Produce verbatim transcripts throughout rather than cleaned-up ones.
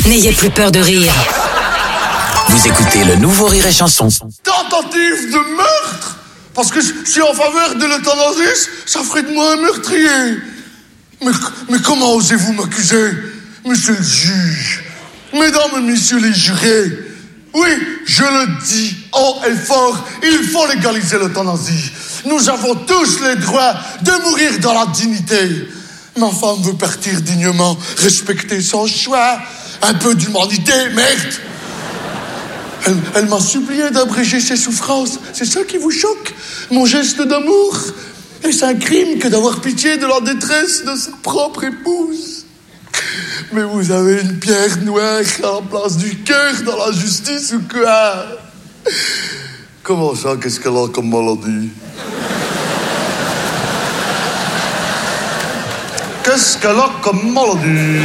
N'ayez plus peur de rire. Vous écoutez le nouveau Rire et Chanson. Tentative de meurtre? Parce que je suis en faveur de l'euthanasie, ça ferait de moi un meurtrier. Mais, mais comment osez-vous m'accuser, monsieur le juge? Mesdames et messieurs les jurés, oui, je le dis haut et fort, il faut légaliser l'euthanasie. Nous avons tous le droit de mourir dans la dignité. Ma femme veut partir dignement, respecter son choix. Un peu d'humanité, merde. Elle, elle m'a supplié d'abréger ses souffrances. C'est ça qui vous choque? Mon geste d'amour? Est-ce un crime que d'avoir pitié de la détresse de sa propre épouse? Mais vous avez une pierre noire à la place du cœur dans la justice ou quoi? Comment ça, qu'est-ce qu'elle a comme maladie? Qu'est-ce qu'elle a comme maladie?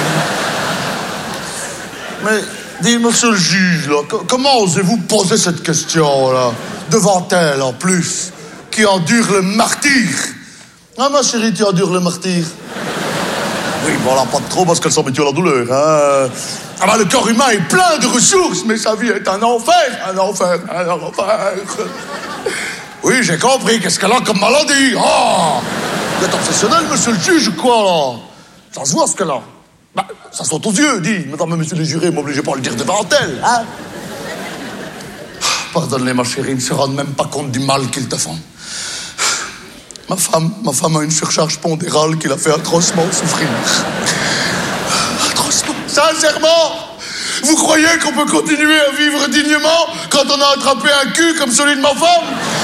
Mais, dis, monsieur le juge, là, comment osez-vous poser cette question-là, devant elle, en plus, qui endure le martyre? Ah, ma chérie, tu endures le martyre? Oui, bon, là, pas trop, parce qu'elle s'habitue à la douleur, hein. Ah ben, le corps humain est plein de ressources, mais sa vie est un enfer, un enfer, un enfer. Oui, j'ai compris, qu'est-ce qu'elle a comme maladie? Oh! Vous êtes obsessionnel, monsieur le juge, ou quoi, là? Ça se voit, ce qu'elle a. Bah, ça saute aux yeux, dis. Mesdames et messieurs les jurés, m'obligez pas à le dire devant elle, hein? Pardonne-les, ma chérie, ils ne se rendent même pas compte du mal qu'ils te font. Ma femme, ma femme a une surcharge pondérale qui l'a fait atrocement souffrir. Atrocement. Sincèrement, vous croyez qu'on peut continuer à vivre dignement quand on a attrapé un cul comme celui de ma femme?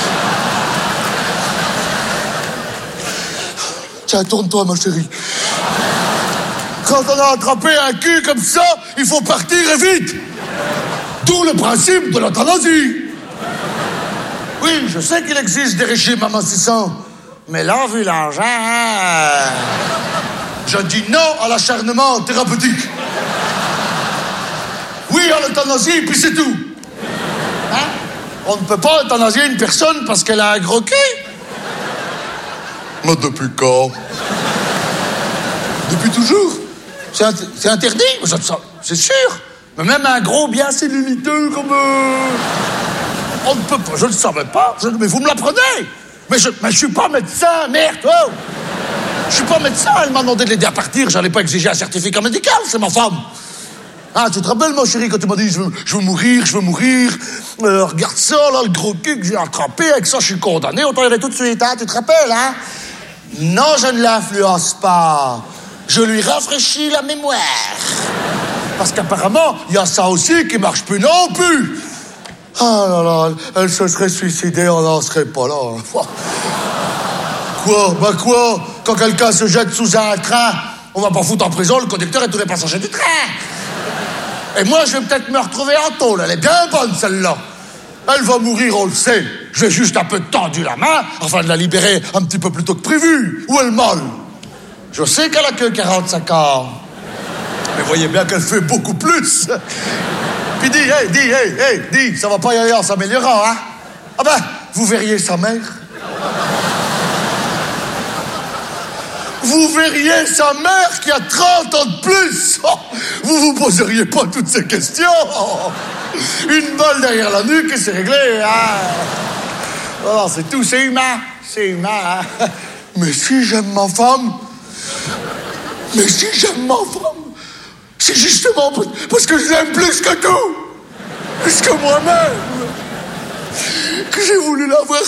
Tiens, tourne-toi, ma chérie. Quand on a attrapé un cul comme ça, il faut partir et vite. D'où le principe de l'euthanasie. Oui, je sais qu'il existe des régimes amincissants, mais là, vu l'argent, hein, je dis non à l'acharnement thérapeutique. Oui à l'euthanasie, puis c'est tout. Hein? On ne peut pas euthanasier une personne parce qu'elle a un gros cul. Mais depuis quand? Depuis toujours. C'est, int- c'est interdit, c'est sûr. Mais même un gros bien celluliteux comme... Euh... On ne peut pas, je ne le savais pas, je... mais vous me l'apprenez. Mais je mais je suis pas médecin, merde, oh. Je suis pas médecin, elle m'a demandé de l'aider à partir, j'allais pas exiger un certificat médical, c'est ma femme. Ah, tu te rappelles, ma chérie, quand tu m'as dit je veux, je veux mourir, je veux mourir, euh, regarde ça, là, le gros cul que j'ai attrapé, avec ça je suis condamné, autant y aller tout de suite, hein, tu te rappelles, hein? Non, je ne l'influence pas. Je lui rafraîchis la mémoire. Parce qu'apparemment, il y a ça aussi qui marche plus non plus. Ah là là, elle se serait suicidée, on n'en serait pas là. Quoi? Bah quoi? Quand quelqu'un se jette sous un train, on va pas foutre en prison le conducteur et tous les passagers du train. Et moi, je vais peut-être me retrouver en tôle. Elle est bien bonne, celle-là. Elle va mourir, on le sait. J'ai juste un peu tendu la main afin de la libérer un petit peu plus tôt que prévu. Où est le mal? Je sais qu'elle a que quarante-cinq ans. Mais voyez bien qu'elle fait beaucoup plus. Puis dis, hey, dis, hey, hey, dis, ça va pas y aller en s'améliorant, hein? Ah ben, vous verriez sa mère. Vous verriez sa mère qui a trente ans de plus. Oh, vous vous poseriez pas toutes ces questions. Oh, une balle derrière la nuque et c'est réglé, hein? Oh, c'est tout, c'est humain. C'est humain, hein? Mais si j'aime ma femme... Mais si j'aime ma femme... C'est justement parce que je l'aime plus que tout, plus que moi-même, que j'ai voulu l'avoir